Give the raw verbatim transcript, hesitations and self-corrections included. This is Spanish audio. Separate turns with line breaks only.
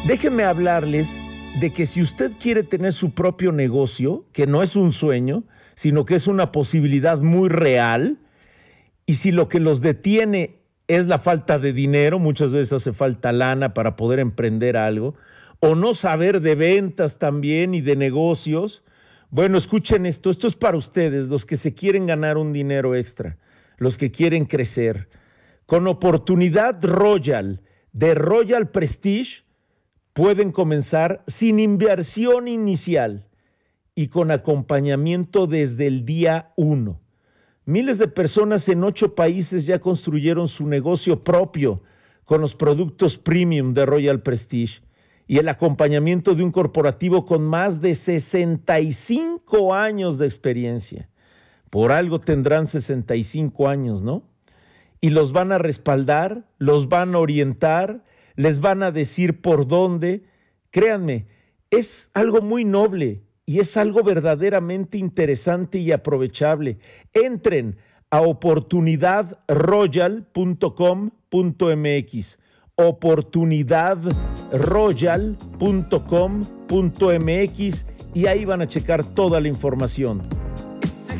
Déjenme hablarles de que si usted quiere tener su propio negocio, que no es un sueño, sino que es una posibilidad muy real, y si lo que los detiene es la falta de dinero, muchas veces hace falta lana para poder emprender algo, o no saber de ventas también y de negocios, bueno, escuchen esto, esto es para ustedes, los que se quieren ganar un dinero extra, los que quieren crecer. Con Oportunidad Royal de Royal Prestige, pueden comenzar sin inversión inicial y con acompañamiento desde el día uno. Miles de personas en ocho países ya construyeron su negocio propio con los productos premium de Royal Prestige y el acompañamiento de un corporativo con más de sesenta y cinco años de experiencia. Por algo tendrán sesenta y cinco años, ¿no? Y los van a respaldar, los van a orientar, les van a decir por dónde. Créanme, es algo muy noble y es algo verdaderamente interesante y aprovechable. Entren a oportunidad royal punto com punto m x, oportunidad royal punto com punto m x, y ahí van a checar toda la información.